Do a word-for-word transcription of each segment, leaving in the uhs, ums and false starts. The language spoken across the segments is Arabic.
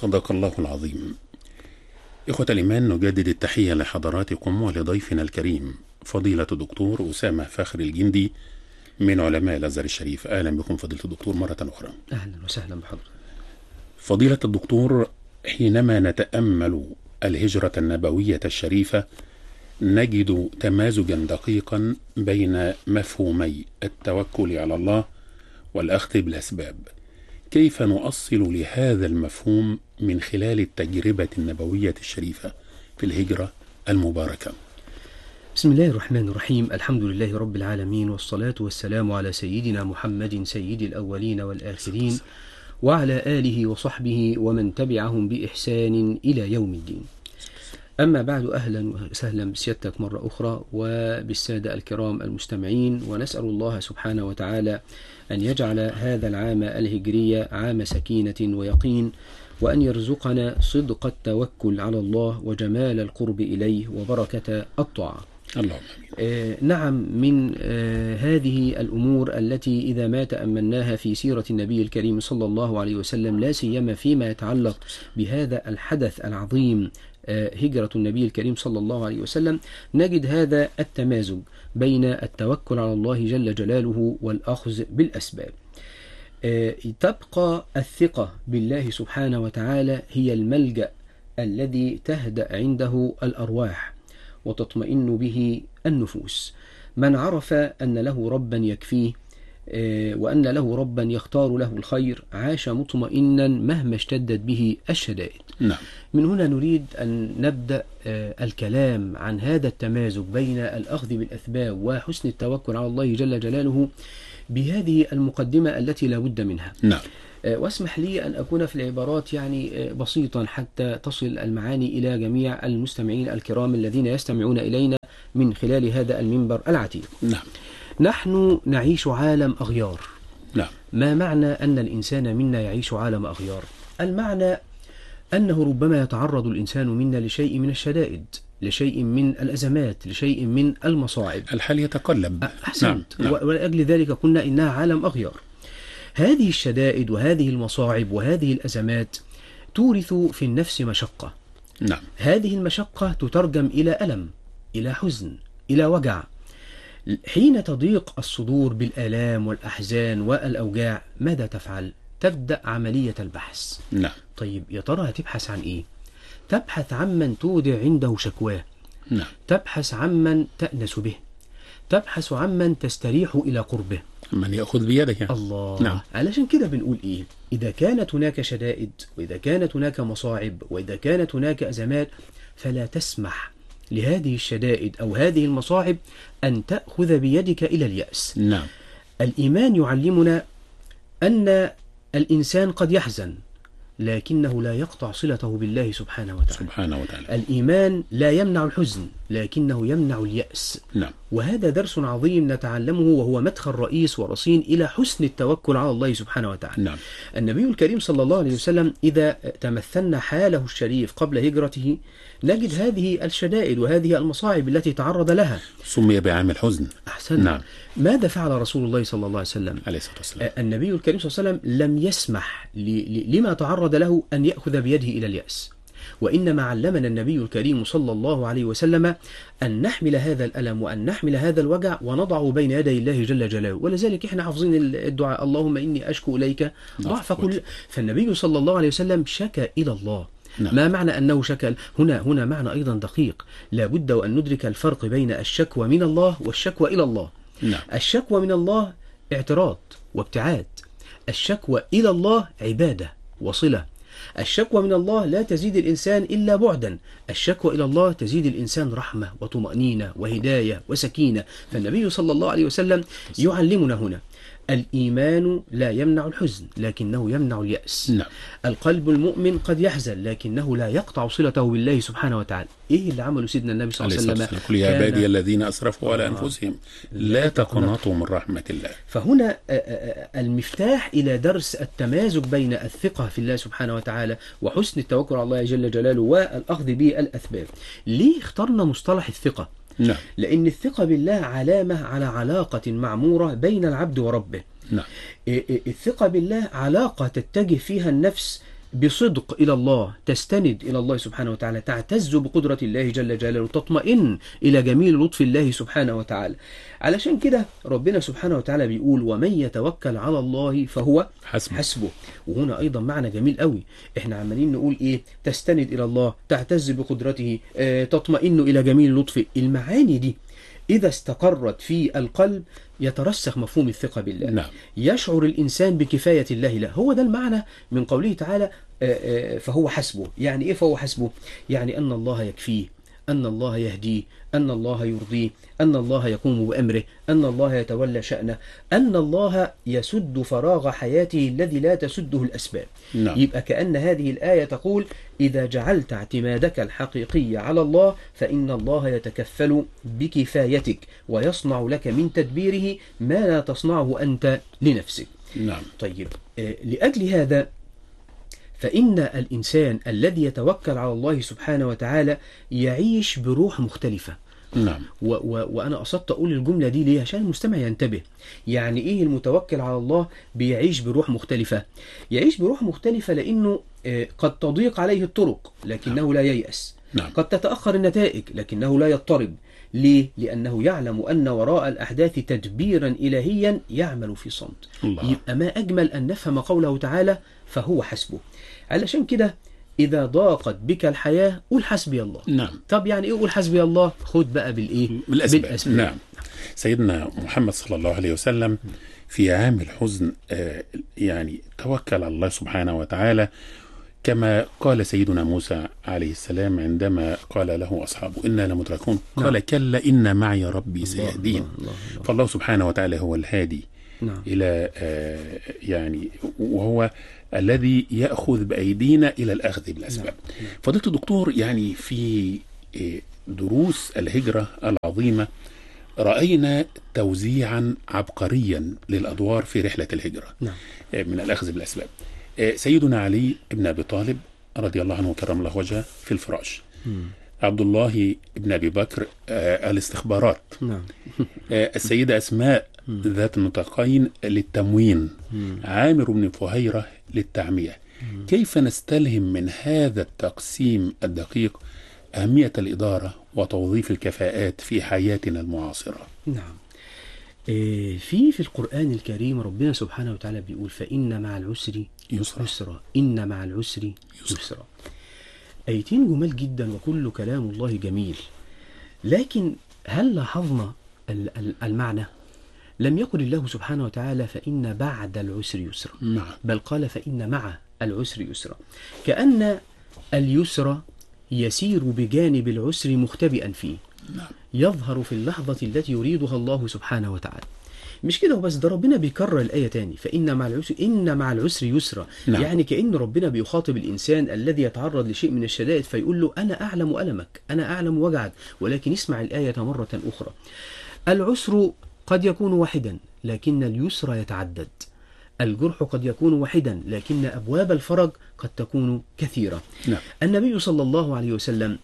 صدق الله العظيم. إخوة الإيمان، نجدد التحية لحضراتكم ولضيفنا الكريم فضيلة الدكتور أسامة فخر الجندي من علماء الأزهر الشريف. أهلا بكم فضيلة الدكتور مرة أخرى. أهلا وسهلا بحضرتك فضيلة الدكتور، حينما نتأمل الهجرة النبوية الشريفة نجد تمازجا دقيقا بين مفهومي التوكل على الله والأخذ بالأسباب. كيف نؤصل لهذا المفهوم من خلال التجربة النبوية الشريفة في الهجرة المباركة؟ بسم الله الرحمن الرحيم. الحمد لله رب العالمين، والصلاة والسلام على سيدنا محمد سيد الأولين والآخرين وعلى آله وصحبه ومن تبعهم بإحسان إلى يوم الدين. أما بعد، أهلا وسهلا بسيادتك مرة أخرى وبالسادة الكرام المستمعين، ونسأل الله سبحانه وتعالى أن يجعل هذا العام الهجري عام سكينة ويقين، وأن يرزقنا صدق التوكل على الله وجمال القرب إليه وبركة الطاعة. اللهم آه نعم، من آه هذه الأمور التي إذا ما تأملناها في سيرة النبي الكريم صلى الله عليه وسلم، لا سيما فيما يتعلق بهذا الحدث العظيم هجرة النبي الكريم صلى الله عليه وسلم، نجد هذا التمازج بين التوكل على الله جل جلاله والأخذ بالأسباب. تبقى الثقة بالله سبحانه وتعالى هي الملجأ الذي تهدأ عنده الأرواح وتطمئن به النفوس. من عرف أن له ربا يكفيه وأن له ربا يختار له الخير عاش مطمئنا مهما اشتدت به الشدائد. نعم. من هنا نريد أن نبدأ الكلام عن هذا التمازج بين الأخذ بالأسباب وحسن التوكل على الله جل جلاله بهذه المقدمة التي لا بد منها. نعم. واسمح لي أن أكون في العبارات يعني بسيطا حتى تصل المعاني إلى جميع المستمعين الكرام الذين يستمعون إلينا من خلال هذا المنبر العتيق. نعم. نحن نعيش عالم أغيار. نعم. ما معنى أن الإنسان منا يعيش عالم أغيار؟ المعنى أنه ربما يتعرض الإنسان منا لشيء من الشدائد، لشيء من الأزمات، لشيء من المصاعب. الحال يتقلب. أحسنت. نعم. نعم. ولأجل ذلك قلنا إنها عالم أغيار. هذه الشدائد وهذه المصاعب وهذه الأزمات تورث في النفس مشقة. نعم. هذه المشقة تترجم إلى ألم، إلى حزن، إلى وجع. حين تضيق الصدور بالآلام والأحزان والأوجاع ماذا تفعل؟ تبدأ عملية البحث. نعم. طيب يا ترى هتبحث عن إيه؟ تبحث عمن تودع عنده شكواه. نعم. تبحث عمن تأنس به. تبحث عمن تستريح إلى قربه. من يأخذ بيدك. الله. نعم. علشان كده بنقول إيه؟ إذا كانت هناك شدائد، وإذا كانت هناك مصاعب، وإذا كانت هناك أزمات، فلا تسمح لهذه الشدائد أو هذه المصاعب أن تأخذ بيدك إلى اليأس. نعم. الإيمان يعلمنا أن الإنسان قد يحزن لكنه لا يقطع صلته بالله سبحانه وتعالى. سبحانه وتعالى. الإيمان لا يمنع الحزن لكنه يمنع اليأس. نعم. وهذا درس عظيم نتعلمه، وهو مدخل رئيس ورصين إلى حسن التوكل على الله سبحانه وتعالى. نعم. النبي الكريم صلى الله عليه وسلم إذا تمثلنا حاله الشريف قبل هجرته نجد هذه الشدائد وهذه المصاعب التي تعرض لها. سمي بعام الحزن. أحسن. نعم. ماذا فعل رسول الله صلى الله عليه وسلم؟ عليه الصلاة والسلام. النبي الكريم صلى الله عليه وسلم لم يسمح لما تعرض له أن يأخذ بيده إلى اليأس، وإنما علمنا النبي الكريم صلى الله عليه وسلم أن نحمل هذا الألم وأن نحمل هذا الوجع ونضعه بين يدي الله جل جلاله. ولذلك إحنا حافظين الدعاء: اللهم إني أشكو إليك ضعف كل. فالنبي صلى الله عليه وسلم شكى إلى الله. نعم. ما معنى أنه شكى؟ هنا هنا معنى أيضا دقيق، لا بد وأن ندرك الفرق بين الشكوى من الله والشكوى إلى الله. نعم. الشكوى من الله اعتراض وابتعاد، الشكوى إلى الله عبادة وصلة. الشكوى من الله لا تزيد الإنسان إلا بعدا، الشكوى إلى الله تزيد الإنسان رحمة وطمأنينة وهداية وسكينة. فالنبي صلى الله عليه وسلم يعلمنا هنا الإيمان لا يمنع الحزن لكنه يمنع اليأس. نعم. القلب المؤمن قد يحزن لكنه لا يقطع صلته بالله سبحانه وتعالى. إيه اللي عمله سيدنا النبي صلى الله عليه وسلم؟ قل يا عبادي الذين أسرفوا على أنفسهم لا تقنطوا من رحمة الله. فهنا المفتاح إلى درس التمازج بين الثقة في الله سبحانه وتعالى وحسن التوكل على الله جل جلاله والأخذ بالأسباب. ليه اخترنا مصطلح الثقة؟ نعم. لأن الثقة بالله علامة على علاقة معمورة بين العبد وربه. نعم. الثقة بالله علاقة تتجه فيها النفس بصدق إلى الله، تستند إلى الله سبحانه وتعالى، تعتز بقدرة الله جل جلاله، تطمئن إلى جميل لطف الله سبحانه وتعالى. علشان كده ربنا سبحانه وتعالى بيقول ومن يتوكل على الله فهو حسبه. حسبه. وهنا أيضا معنى جميل قوي، احنا عمالين نقول إيه؟ تستند إلى الله، تعتز بقدرته، اه تطمئن إلى جميل لطفه. المعاني دي إذا استقرت في القلب يترسخ مفهوم الثقة بالله. نعم. يشعر الإنسان بكفاية الله له. هو ده المعنى من قوله تعالى فهو حسبه. يعني إيه فهو حسبه؟ يعني أن الله يكفيه، أن الله يهديه، أن الله يرضيه، أن الله يقوم بأمره، أن الله يتولى شأنه، أن الله يسد فراغ حياته الذي لا تسده الأسباب. نعم. يبقى كأن هذه الآية تقول إذا جعلت اعتمادك الحقيقي على الله فإن الله يتكفل بكفايتك ويصنع لك من تدبيره ما لا تصنعه أنت لنفسك. نعم. طيب، لأجل هذا فإن الإنسان الذي يتوكل على الله سبحانه وتعالى يعيش بروح مختلفة. نعم. و و وأنا قصدت أقول الجملة دي ليه؟ عشان المستمع ينتبه. يعني إيه المتوكل على الله بيعيش بروح مختلفة؟ يعيش بروح مختلفة لأنه قد تضيق عليه الطرق لكنه لا ييأس. نعم. قد تتأخر النتائج لكنه لا يضطرب. ليه؟ لأنه يعلم أن وراء الأحداث تدبيرا إلهيا يعمل في صمت. الله. يبقى ما أجمل أن نفهم قوله تعالى فهو حسبه. علشان كده إذا ضاقت بك الحياة قول حسبي الله. نعم. طب يعني إيه قول حسبي الله؟ خد بقى بالإيه؟ بالأسباب. بالأسباب. نعم. سيدنا محمد صلى الله عليه وسلم في عام الحزن آه يعني توكل على الله سبحانه وتعالى كما قال سيدنا موسى عليه السلام عندما قال له أصحابه إنا لمدركون. نعم. قال كلا إن معي ربي سيهدين. الله الله الله. فالله سبحانه وتعالى هو الهادي. نعم. إلى آه يعني وهو الذي يأخذ بأيدينا إلى الأخذ بالأسباب. نعم. فضيلة الدكتور، يعني في دروس الهجرة العظيمة رأينا توزيعا عبقريا للأدوار في رحلة الهجرة. نعم. من الأخذ بالأسباب. سيدنا علي بن أبي طالب رضي الله عنه وكرم الله وجهه في الفراش. مم. عبد الله بن أبي بكر الاستخبارات. نعم. السيدة أسماء ذات النطاقين للتموين. مم. عامر بن فهيرة للتعمية. مم. كيف نستلهم من هذا التقسيم الدقيق أهمية الإدارة وتوظيف الكفاءات في حياتنا المعاصرة؟ نعم. إيه في في القرآن الكريم ربنا سبحانه وتعالى بيقول فإن مع العسر يسرا. يسرا، إن مع العسر يسرا. أيتين جمال جدا وكل كلام الله جميل، لكن هل لاحظنا المعنى؟ لم يقل الله سبحانه وتعالى فإن بعد العسر يسرا، نعم. بل قال فإن مع العسر يسرا، كأن اليسر يسير بجانب العسر مختبئا فيه. نعم. يظهر في اللحظة التي يريدها الله سبحانه وتعالى. مش كده وبس، ده ربنا بيكرر الآية تاني فإن مع العسر إن مع العسر يسرا. نعم. يعني كأن ربنا بيخاطب الإنسان الذي يتعرض لشيء من الشدائد فيقول له أنا أعلم ألمك، أنا أعلم وجعك، ولكن اسمع الآية مرة أخرى. العسر قد يكون واحدا لكن اليسر يتعدد. الجرح قد يكون واحدا لكن أبواب الفرج قد تكون كثيرة. نعم. النبي صلى الله عليه وسلم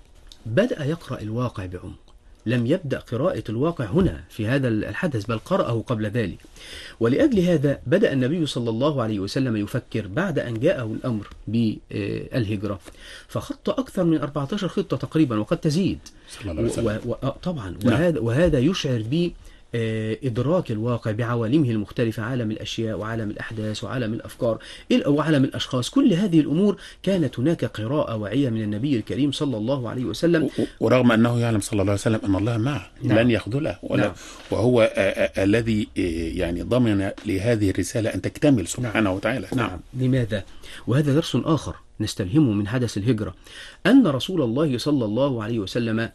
بدأ يقرأ الواقع بعمق، لم يبدأ قراءة الواقع هنا في هذا الحدث بل قرأه قبل ذلك. ولأجل هذا بدأ النبي صلى الله عليه وسلم يفكر بعد أن جاءه الأمر بالهجرة، فخط أكثر من أربعة عشر خطة تقريبا وقد تزيد. صلى الله عليه وسلم. و... و... طبعا وهذا, وهذا يشعر ب إدراك الواقع بعوالمه المختلفة، عالم الأشياء وعالم الأحداث وعالم الأفكار وعالم الأشخاص. كل هذه الأمور كانت هناك قراءة واعية من النبي الكريم صلى الله عليه وسلم، ورغم أنه يعلم صلى الله عليه وسلم أن الله معه. نعم. لن يخذله ولا. نعم. وهو الذي يعني ضمن لهذه الرسالة أن تكتمل سبحانه وتعالى. نعم. نعم. لماذا؟ وهذا درس آخر نستلهمه من حدث الهجرة، أن رسول الله صلى الله عليه وسلم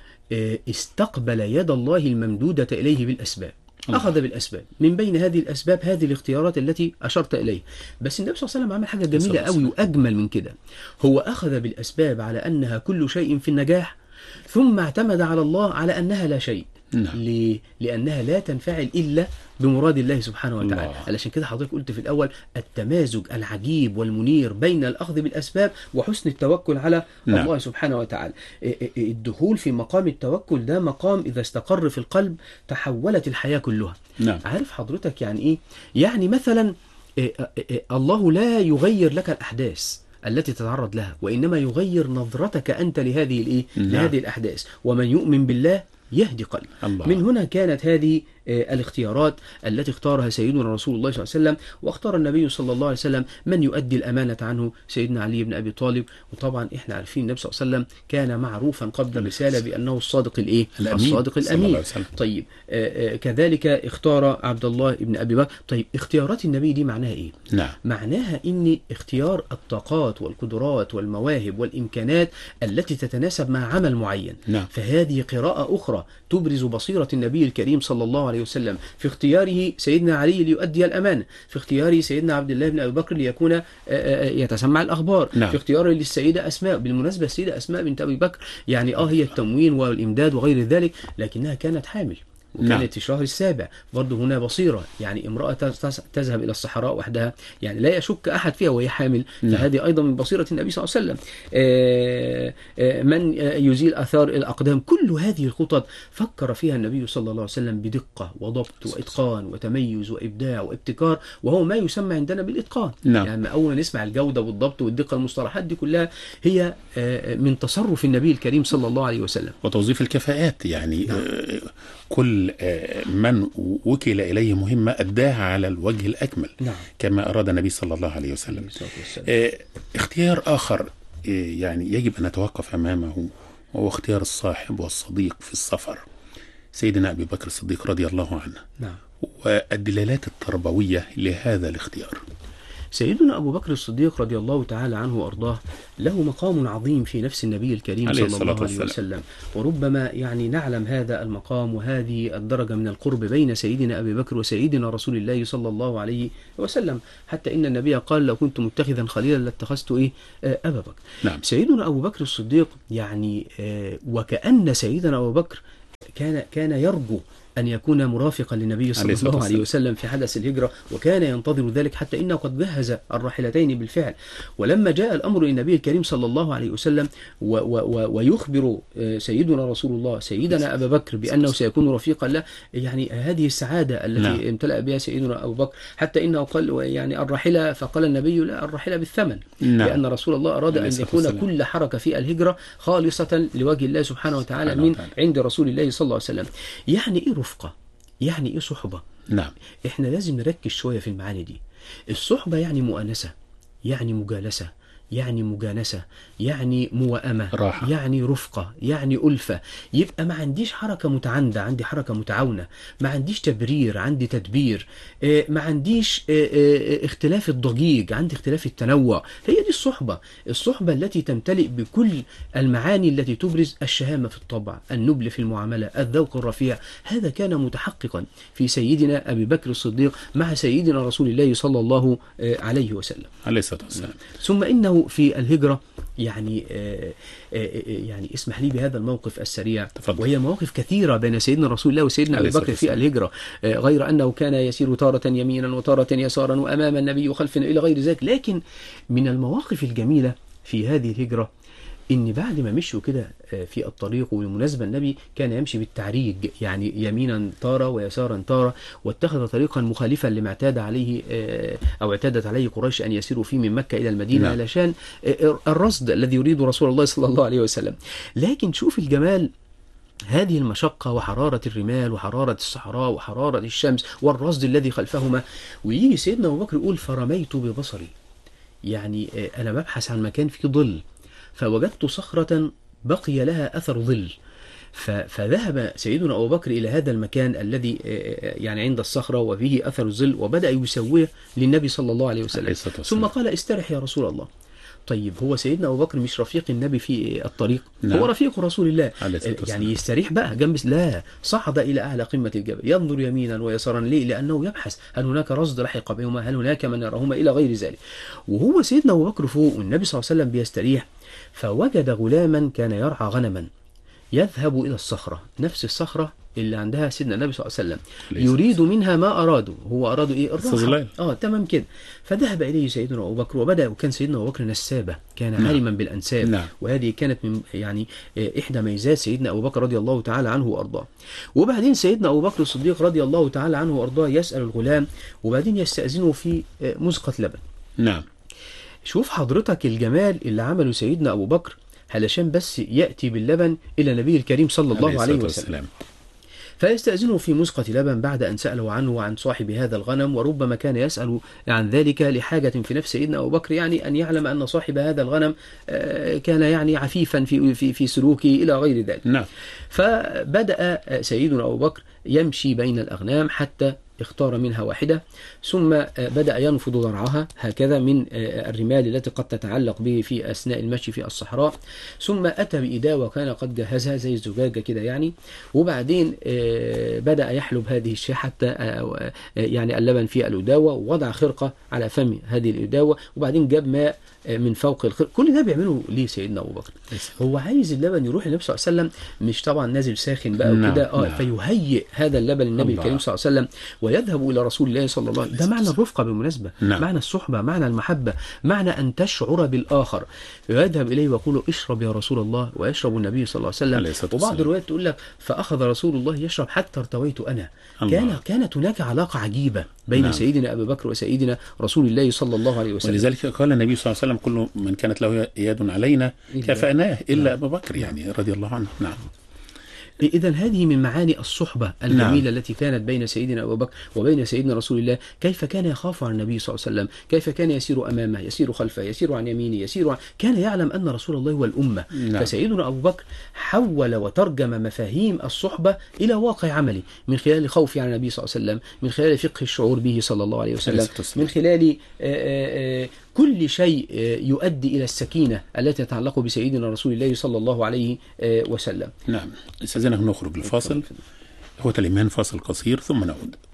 استقبل يد الله الممدودة إليه بالأسباب. الله. أخذ بالأسباب، من بين هذه الأسباب هذه الاختيارات التي أشرت إليه. بس النبي صلى الله عليه وسلم عمل حاجة جميلة قوي وأجمل من كده. هو أخذ بالأسباب على أنها كل شيء في النجاح، ثم اعتمد على الله على أنها لا شيء. نعم. ل... لأنها لا تنفعل إلا بمراد الله سبحانه وتعالى. الله. علشان كده حضرتك قلت في الأول التمازج العجيب والمنير بين الأخذ بالأسباب وحسن التوكل على. نعم. الله سبحانه وتعالى. الدخول في مقام التوكل ده مقام إذا استقر في القلب تحولت الحياة كلها. نعم. عارف حضرتك يعني إيه؟ يعني مثلا الله لا يغير لك الأحداث التي تتعرض لها، وإنما يغير نظرتك أنت لهذه الإيه؟ نعم. لهذه الأحداث. ومن يؤمن بالله يهدي قلبه. الله. من هنا كانت هذه الاختيارات التي اختارها سيدنا رسول الله صلى الله عليه وسلم، واختار النبي صلى الله عليه وسلم من يؤدي الأمانة عنه، سيدنا علي بن أبي طالب. وطبعا احنا عارفين النبي صلى الله عليه وسلم كان معروفا قبل الرسالة بأنه الصادق الإيه؟ الأمين. الصادق الأمين. طيب آه آه كذلك اختار عبد الله بن أبي بكر. طيب اختيارات النبي دي معناها إيه؟ نعم. معناها إن اختيار الطاقات والقدرات والمواهب والإمكانات التي تتناسب مع عمل معين. نعم. فهذه قراءة أخرى تبرز بصيرة النبي الكريم صلى الله عليه وسلم في اختياره سيدنا علي ليؤدي الأمانة، في اختياره سيدنا عبد الله بن أبي بكر ليكون يتسمع الأخبار. نعم. في اختياره للسيدة أسماء. بالمناسبة السيدة أسماء بنت أبي بكر يعني آه هي التموين والإمداد وغير ذلك، لكنها كانت حامل وكانت نعم. في الشهر السابع. برضه هنا بصيرة، يعني امرأة تذهب إلى الصحراء وحدها يعني لا يشك أحد فيها وهي حامل. نعم. فهذه أيضا من بصيرة النبي صلى الله عليه وسلم. آه آه من يزيل أثار الأقدام، كل هذه الخطط فكر فيها النبي صلى الله عليه وسلم بدقة وضبط وإتقان وتميز وإبداع وابتكار، وهو ما يسمى عندنا بالإتقان. نعم. يعني أول نسمع الجودة والضبط والدقة، المصطلحات دي كلها هي آه من تصرف النبي الكريم صلى الله عليه وسلم. وتوظيف الكفاءات، يعني نعم. آه كل من وكل إليه مهمة أداها على الوجه الأكمل. نعم. كما أراد النبي صلى الله عليه وسلم. اه اختيار آخر اه يعني يجب أن نتوقف أمامه، وهو اختيار الصاحب والصديق في السفر، سيدنا أبي بكر الصديق رضي الله عنه. نعم. والدلالات التربوية لهذا الاختيار. سيدنا أبو بكر الصديق رضي الله تعالى عنه وأرضاه له مقام عظيم في نفس النبي الكريم صلى الله عليه وسلم، وربما يعني نعلم هذا المقام وهذه الدرجة من القرب بين سيدنا أبي بكر وسيدنا رسول الله صلى الله عليه وسلم، حتى إن النبي قال لو كنت متخذا خليلا لاتخذت إيه أبا بكر. نعم. سيدنا أبو بكر الصديق يعني وكأن سيدنا أبو بكر كان كان يرجو أن يكون مرافقا للنبي صلى الله عليه وسلم في حدث الهجرة، وكان ينتظر ذلك حتى إنه قد جهز الراحلتين بالفعل. ولما جاء الأمر للنبي الكريم صلى الله عليه وسلم و و و ويخبر سيدنا رسول الله سيدنا أبا بكر بأنه سيكون رفيقا له، يعني هذه السعادة التي نعم. امتلأ بها سيدنا أبو بكر، حتى إنه قال يعني الراحلة، فقال النبي لا، الراحلة بالثمن. نعم. لأن رسول الله أراد أن يكون كل حركة في الهجرة خالصة لوجه الله سبحانه وتعالى من عند رسول الله صلى الله عليه وسلم. يعني إيه رفقة؟ يعني إيه صحبة؟ نعم. إحنا لازم نركز شوية في المعاني دي. الصحبة يعني مؤانسة، يعني مجالسة، يعني مجانسة، يعني موائمة، راحة. يعني رفقة، يعني ألفة. يبقى ما عنديش حركة متعاندة، عندي حركة متعاونة، ما عنديش تبرير، عندي تدبير، ما عنديش اختلاف الضجيج، عندي اختلاف التنوع. هي دي الصحبة، الصحبة التي تمتلئ بكل المعاني التي تبرز الشهامة في الطبع، النبل في المعاملة، الذوق الرفيع. هذا كان متحققا في سيدنا أبي بكر الصديق مع سيدنا رسول الله صلى الله عليه وسلم عليه الصلاة والسلام. ثم إنه في الهجرة يعني آآ آآ يعني اسمح لي بهذا الموقف السريع. تفضل. وهي مواقف كثيرة بين سيدنا رسول الله وسيدنا أبي بكر في الهجرة، غير أنه كان يسير تارة يمينا وتارة يسارا وأمام النبي وخلفنا إلى غير ذلك. لكن من المواقف الجميلة في هذه الهجرة إن بعد ما مشوا كده في الطريق، وبالمناسبة النبي كان يمشي بالتعريج، يعني يمينا تارة ويسارا تارة، واتخذ طريقا مخالفا لما اعتاد عليه أو اعتادت عليه قريش أن يسيروا فيه من مكة إلى المدينة، نعم. علشان الرصد الذي يريد رسول الله صلى الله عليه وسلم. لكن شوف الجمال، هذه المشقة وحرارة الرمال وحرارة الصحراء وحرارة الشمس والرصد الذي خلفهما، ويجي سيدنا أبو بكر يقول فرميت ببصري، يعني أنا ببحث عن مكان فيه ظل، فوجدت صخرة بقي لها أثر ظل، فذهب سيدنا أبو بكر إلى هذا المكان الذي يعني عند الصخرة وفيه أثر الظل، وبدأ يسويه للنبي صلى الله عليه وسلم. ثم قال استرح يا رسول الله. طيب هو سيدنا أبو بكر مش رفيق النبي في الطريق؟ نعم. هو رفيق رسول الله، يعني يستريح بقى جنب، لا، صعد إلى أعلى قمة الجبل ينظر يمينا ويسارا. ليه؟ لأنه يبحث هل هناك رصد لحق بهما، هل هناك من يراهما، إلى غير ذلك. وهو سيدنا أبو بكر فوق والنبي صلى الله عليه وسلم بيستريح، فوجد غلاما كان يرعى غنما يذهب إلى الصخرة، نفس الصخرة اللي عندها سيدنا النبي صلى الله عليه وسلم ليس يريد منها ما أرادوا، هو أرادوا إيه؟ الراحة. استغلال. آه تمام كده. فذهب إليه سيدنا أبو بكر وبدأ، وكان سيدنا أبو بكر نسابة، كان نعم. عالما بالأنساب. نعم. وهذه كانت من يعني آه، إحدى ميزات سيدنا أبو بكر رضي الله تعالى عنه وأرضاه. وبعدين سيدنا أبو بكر الصديق رضي الله تعالى عنه وأرضاه يسأل الغلام، وبعدين يستأذنه في آه، مزقة لبن. نعم. شوف حضرتك الجمال اللي عمله سيدنا أبو بكر علشان بس يأتي باللبن إلى النبي الكريم صلى الله عليه, عليه وسلم والسلام. فيستأذنه في مسقة لبن بعد أن سأله عنه وعن صاحب هذا الغنم، وربما كان يسأل عن ذلك لحاجة في نفس سيدنا أبو بكر، يعني أن يعلم أن صاحب هذا الغنم كان يعني عفيفا في في في سلوكه إلى غير ذلك. نعم. فبدأ سيدنا أبو بكر يمشي بين الأغنام حتى اختار منها واحدة، ثم بدأ ينفض ضرعها هكذا من الرمال التي قد تتعلق به في أثناء المشي في الصحراء، ثم أتى بإداوة وكان قد جهزها زي الزجاجة كده يعني، وبعدين بدأ يحلب هذه الشاة حتى يعني اللبن في الإداوة، ووضع خرقة على فم هذه الإداوة، وبعدين جاب ماء من فوق الخرق. كل ده بيعمله ليه سيدنا أبو بكر؟ هو عايز اللبن يروح للنبي صلى الله عليه وسلم، مش طبعا نازل ساخن بقى نعم. وكده، اه نعم. فيهيئ هذا اللبن للنبي الله. الكريم صلى الله عليه وسلم ويذهب إلى رسول الله صلى الله عليه وسلم. ده معنى الرفقة بالمناسبة. نعم. معنى الصحبة، معنى المحبة، معنى أن تشعر بالآخر. يذهب إليه ويقول اشرب يا رسول الله، ويشرب النبي صلى الله عليه وسلم. وبعض الروايات تقول لك فأخذ رسول الله يشرب حتى ارتويت أنا. الله. كان كانت هناك علاقة عجيبة بين نعم. سيدنا أبي بكر وسيدنا رسول الله صلى الله عليه وسلم. ولذلك قال النبي صلى الله عليه وسلم كل من كانت له يد علينا كفأناه إلا أبا بكر، يعني رضي الله عنه. نعم. إذا هذه من معاني الصحبة الجميلة نعم. التي كانت بين سيدنا أبو بكر وبين سيدنا رسول الله. كيف كان يخاف على النبي صلى الله عليه وسلم، كيف كان يسير أمامه، يسير خلفه، يسير عن يمينه، يسير عن... كان يعلم أن رسول الله هو الأمة. نعم. فسيدنا أبو بكر حول وترجم مفاهيم الصحبة إلى واقع عملي من خلال خوفه على النبي صلى الله عليه وسلم، من خلال فقه الشعور به صلى الله عليه وسلم، من خلال آآ آآ كل شيء يؤدي إلى السكينة التي تتعلق بسيدنا رسول الله صلى الله عليه وسلم. نعم. استاذنك نخرج لفاصل. هو الإيمان، فاصل قصير ثم نعود.